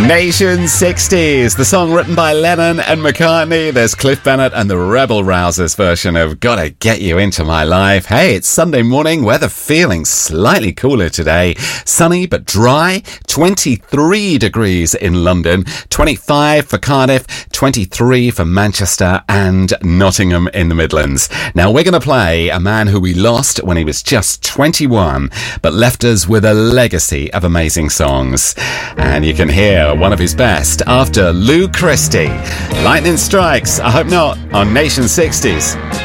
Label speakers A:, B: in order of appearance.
A: Nation 60s, the song written by Lennon and McCartney. There's Cliff Bennett and the Rebel Rousers version of Gotta Get You Into My Life. Hey, it's Sunday morning, weather feeling slightly cooler today. Sunny but dry, 23 degrees in London, 25 for Cardiff, 23 for Manchester and Nottingham in the Midlands. Now we're going to play a man who we lost when he was just 21, but left us with a legacy of amazing songs. And you can hear one of his best after Lou Christie. Lightning strikes, I hope not, on Nation 60s.